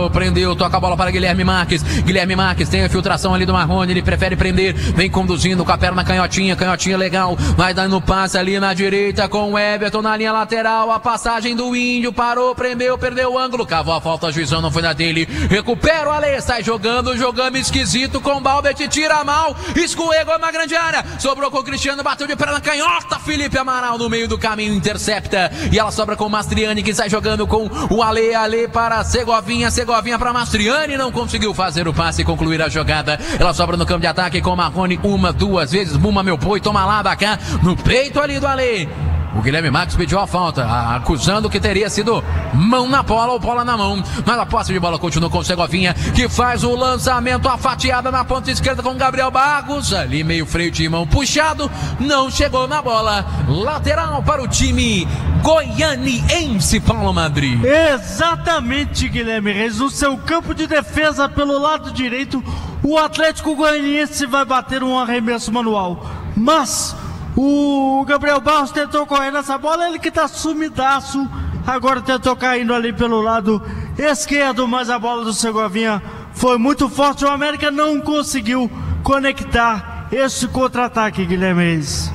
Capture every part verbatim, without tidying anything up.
Prendeu, toca a bola para Guilherme Marques. Guilherme Marques tem a infiltração ali do Marrone. Ele prefere prender, vem conduzindo com a perna canhotinha. Canhotinha legal, vai dando passe ali na direita com o Everton na linha lateral. A passagem do Índio, parou, prendeu, perdeu o ângulo, cavou a falta, a juizão não foi na dele. Recupera o Ale, sai jogando, jogando esquisito com o Balbert, tira mal, escorregou na grande área, sobrou com o Cristiano, bateu de perna canhota. Felipe Amaral no meio do caminho intercepta e ela sobra com o Mastriani, que sai jogando com o Ale. Ale para Segovinha, Segovinha Segovinha para Mastriani, não conseguiu fazer o passe e concluir a jogada. Ela sobra no campo de ataque com o Marrone uma, duas vezes, buma meu poi, toma lá da cá, no peito ali do Ale. O Guilherme Marques pediu a falta, acusando que teria sido mão na bola ou bola na mão. Mas a posse de bola continua com o Segovinha, que faz o lançamento, a fatiada na ponta esquerda com o Gabriel Barros. Ali meio freio de mão puxado, não chegou na bola. Lateral para o time goianiense, Paulo Madri. Exatamente, Guilherme Reis. No seu campo de defesa pelo lado direito, o Atlético Goianiense vai bater um arremesso manual. Mas o Gabriel Barros tentou correr nessa bola, ele que tá sumidaço, agora tentou caindo ali pelo lado esquerdo, mas a bola do Segovinha foi muito forte, o América não conseguiu conectar esse contra-ataque, Guilherme Reis.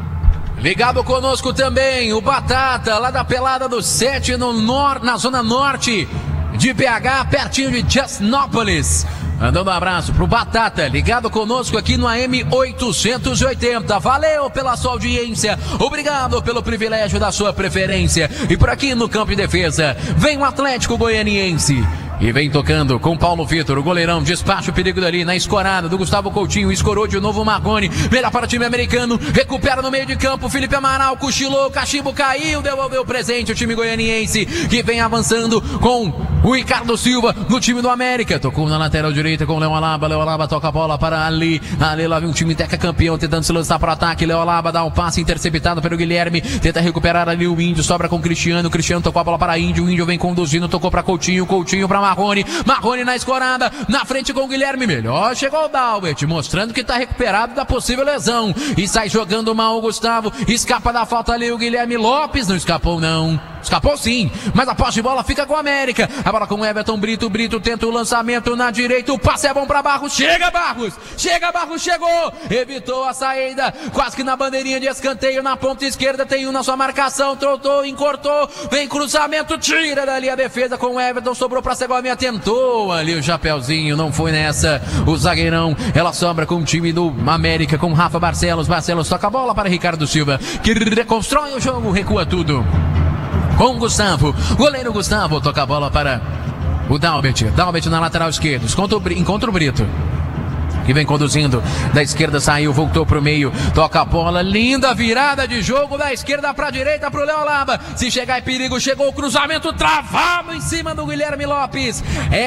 Ligado conosco também o Batata, lá da Pelada do Sete, no nor, na zona norte de B H, pertinho de Jasnópolis. Mandando um abraço pro Batata, ligado conosco aqui no A M oitocentos e oitenta. Valeu pela sua audiência, obrigado pelo privilégio da sua preferência. E por aqui no campo de defesa, vem o Atlético Goianiense. E vem tocando com Paulo Vitor, o goleirão, despacha o perigo dali na escorada do Gustavo Coutinho, escorou de novo o Marrone, melhor para o time americano, recupera no meio de campo, Felipe Amaral, cochilou, cachimbo caiu, devolveu o presente, o time goianiense, que vem avançando com o Ricardo Silva no time do América, tocou na lateral direita com o Léo Alaba, Léo Alaba toca a bola para Ali, Ali lá vem um time teca campeão, tentando se lançar para o ataque, Léo Alaba dá um passe interceptado pelo Guilherme, tenta recuperar ali o Índio, sobra com o Cristiano, Cristiano tocou a bola para Índio, o Índio vem conduzindo, tocou para Coutinho, Coutinho para Marrone, Marrone na escorada, na frente com o Guilherme, melhor chegou o Dalbert, mostrando que está recuperado da possível lesão, e sai jogando mal o Gustavo, escapa da falta ali o Guilherme Lopes, não escapou não, escapou sim, mas a posse de bola fica com o América, a bola com o Everton Brito, Brito tenta o lançamento na direita, o passe é bom para Barros, chega Barros, chega Barros, chegou, evitou a saída, quase que na bandeirinha de escanteio, na ponta esquerda tem um na sua marcação, trotou, encortou, vem cruzamento, tira dali a defesa com o Everton, sobrou para Segovinha, tentou ali o chapeuzinho, não foi nessa, o zagueirão, ela sobra com o time do América, com Rafa Barcelos, Barcelos toca a bola para Ricardo Silva, que reconstrói o jogo, recua tudo. Com o Gustavo, goleiro Gustavo, toca a bola para o Dalbert, Dalbert na lateral esquerda, encontra o, encontra o Brito, que vem conduzindo, da esquerda saiu, voltou pro meio, toca a bola, linda virada de jogo, da esquerda pra direita pro Léo Alaba, se chegar é perigo, chegou o cruzamento, travado em cima do Guilherme Lopes,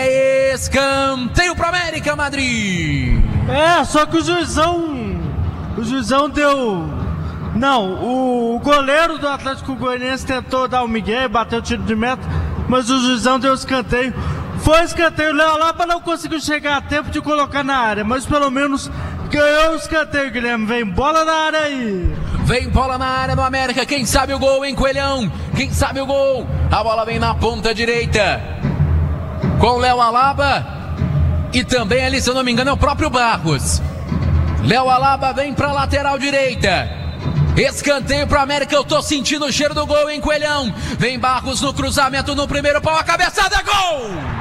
é escanteio pro América, Madrid. É, só que o juizão, o juizão deu... Não, o goleiro do Atlético Goianiense tentou dar o migué, bateu o tiro de meta, mas o juizão deu escanteio. Foi escanteio, o Léo Alaba não conseguiu chegar a tempo de colocar na área, mas pelo menos ganhou o escanteio, Guilherme. Vem bola na área aí. Vem bola na área do América, quem sabe o gol, hein, Coelhão? Quem sabe o gol? A bola vem na ponta direita, com o Léo Alaba e também ali, se eu não me engano, é o próprio Barros. Léo Alaba vem pra lateral direita. Escanteio pro América, eu tô sentindo o cheiro do gol, hein, Coelhão? Vem Barros no cruzamento no primeiro pau, a cabeçada, gol!